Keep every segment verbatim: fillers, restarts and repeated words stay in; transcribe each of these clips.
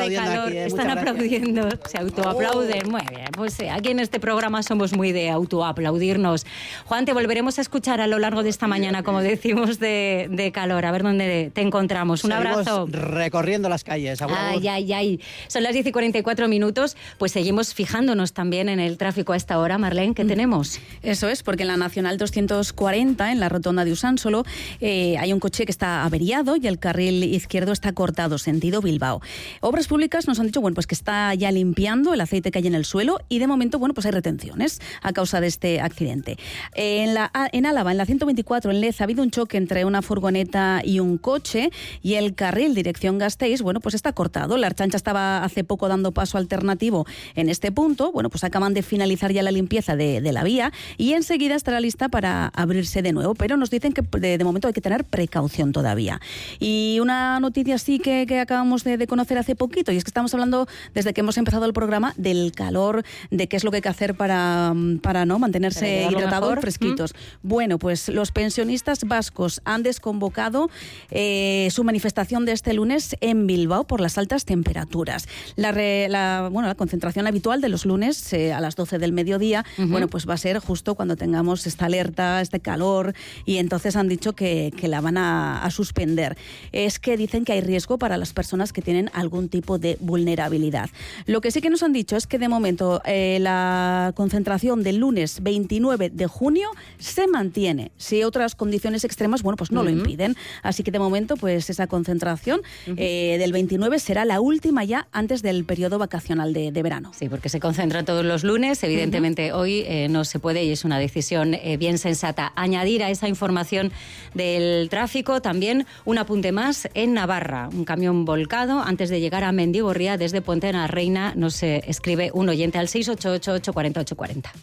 de calor. Aquí, ¿eh? Están aplaudiendo, se autoaplauden. Oh. Muy bien, pues sí, aquí en este programa somos muy de autoaplaudirnos. Juan, te volveremos a escuchar a lo largo de esta mañana, como decimos, de, de calor. A ver dónde te encontramos. Un Seguimos abrazo. recorriendo las calles. Agur, agur. Ay, ay, ay. Son las diez y cuarenta y cuatro minutos. Pues seguimos fijándonos también en el tráfico a esta hora. Marlene, ¿qué mm. tenemos? Eso es, porque en la Nacional doscientos cuarenta, en la rotonda de Usánsolo, eh, hay un coche que está averiado y el carril izquierdo está cortado, sentido Bilbao. Obras Públicas nos han dicho, bueno, pues que está ya limpiando el aceite que hay en el suelo y de momento, bueno, pues hay retenciones a causa de este accidente. En, la, en Álava, en la ciento veinticuatro, en Lez, ha habido un choque entre una furgoneta y un coche y el carril dirección Gasteiz, bueno, pues está cortado. La Ertzaintza estaba hace poco dando paso alternativo en este punto. Bueno, pues acaban de finalizar ya la limpieza de, de la vía y enseguida estará lista para abrirse de nuevo, pero nos dicen que de, de momento hay que tener precaución todavía. Y una noticia sí que, que acabamos de, de conocer hace poquito, y es que estamos hablando desde que hemos empezado el programa del calor, de qué es lo que hay que hacer para, para no mantenerse hidratados, fresquitos. ¿Mm? Bueno, pues los pensionistas vascos han desconvocado eh, su manifestación de este lunes en Bilbao por las altas temperaturas. La, re, la, bueno, la concentración habitual de los lunes eh, a las doce del mediodía, uh-huh. bueno, pues va a ser justo cuando tengamos esta alerta, este calor, y entonces han dicho que, que la van a, a suspender. Es que dicen que hay riesgo para las personas que tienen algún tipo de vulnerabilidad. Lo que sí que nos han dicho es que de momento eh, la concentración del lunes veintinueve de junio se mantiene. Si otras condiciones extremas, bueno, pues no uh-huh. lo impiden. Así que de momento, pues esa concentración uh-huh. eh, del veintinueve será la última ya antes del periodo vacacional de, de verano. Sí, porque se concentra todos los lunes. Evidentemente uh-huh. hoy eh, no se puede y es una decisión eh, bien sensata. Añadir a esa información del tráfico también un apunte más en Navarra. Un camión volcado antes de llegar a Mendigorría desde Puente de la Reina. Nos eh, escribe un oyente al seis ocho ocho, ocho cuatro ocho cuatro cero.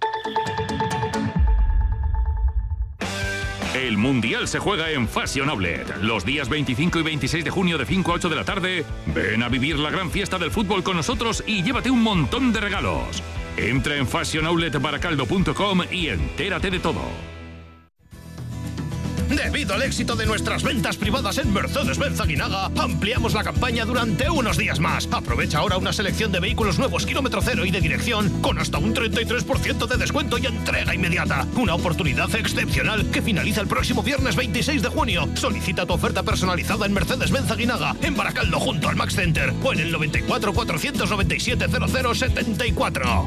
El Mundial se juega en Fashion Outlet. Los días veinticinco y veintiséis de junio de cinco a ocho de la tarde, ven a vivir la gran fiesta del fútbol con nosotros y llévate un montón de regalos. Entra en fashion outlet baracaldo punto com y entérate de todo. Debido al éxito de nuestras ventas privadas en Mercedes-Benz Aguinaga, ampliamos la campaña durante unos días más. Aprovecha ahora una selección de vehículos nuevos kilómetro cero y de dirección con hasta un treinta y tres por ciento de descuento y entrega inmediata. Una oportunidad excepcional que finaliza el próximo viernes veintiséis de junio. Solicita tu oferta personalizada en Mercedes-Benz Aguinaga, en Baracaldo junto al Max Center o en el noventa y cuatro, cuatrocientos noventa y siete, cero cero setenta y cuatro.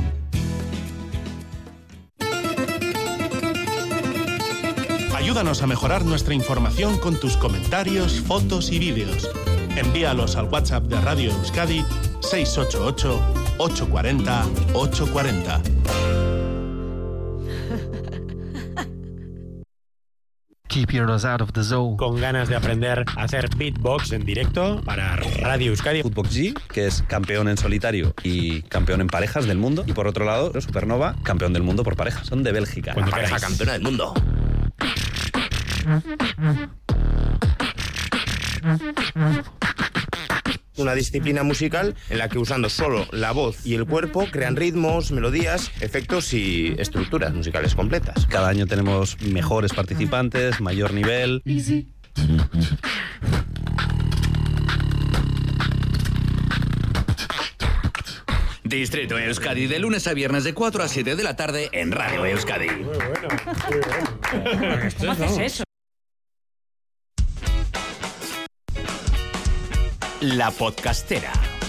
Ayúdanos a mejorar nuestra información con tus comentarios, fotos y vídeos. Envíalos al WhatsApp de Radio Euskadi seis ocho ocho, ocho cuatro cero, ocho cuatro cero. Keep your nose out of the zone. Con ganas de aprender a hacer beatbox en directo para Radio Euskadi. Footbox G, que es campeón en solitario y campeón en parejas del mundo. Y por otro lado, Supernova, campeón del mundo por parejas. Son de Bélgica. Cuando la pareja campeona del mundo. Una disciplina musical en la que usando solo la voz y el cuerpo crean ritmos, melodías, efectos y estructuras musicales completas. Cada año tenemos mejores participantes, mayor nivel. Easy. Distrito Euskadi, de lunes a viernes de cuatro a siete de la tarde en Radio Euskadi. Muy bueno, muy bueno. ¿Cómo haces eso? La Podcastera.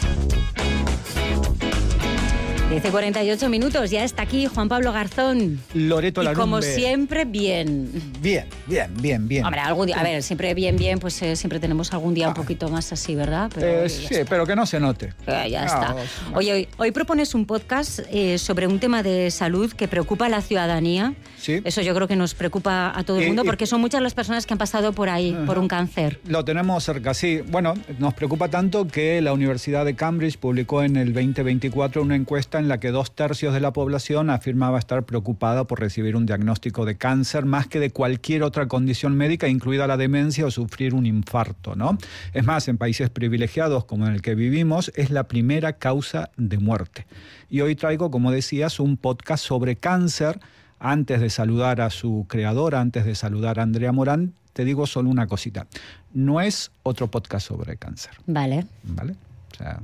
diez y cuarenta y ocho minutos, ya está aquí Juan Pablo Garzón. Loreto y Larumbe. Como siempre, bien. Bien, bien, bien, bien. Hombre, algún día, a ver, siempre bien, bien, pues eh, siempre tenemos algún día un poquito más así, ¿verdad? Pero eh, sí, está. Pero que no se note. Eh, ya no, está. No. Oye, hoy, hoy propones un podcast eh, sobre un tema de salud que preocupa a la ciudadanía. Sí. Eso yo creo que nos preocupa a todo el mundo, y, porque son muchas las personas que han pasado por ahí, uh-huh. por un cáncer. Lo tenemos cerca, sí. Bueno, nos preocupa tanto que la Universidad de Cambridge publicó en el veinte veinticuatro una encuesta en la que dos tercios de la población afirmaba estar preocupada por recibir un diagnóstico de cáncer más que de cualquier otra condición médica, incluida la demencia o sufrir un infarto, ¿no? Es más, en países privilegiados como en el que vivimos, es la primera causa de muerte. Y hoy traigo, como decías, un podcast sobre cáncer. Antes de saludar a su creadora, antes de saludar a Andrea Morán, te digo solo una cosita. No es otro podcast sobre cáncer. Vale. ¿Vale? O sea,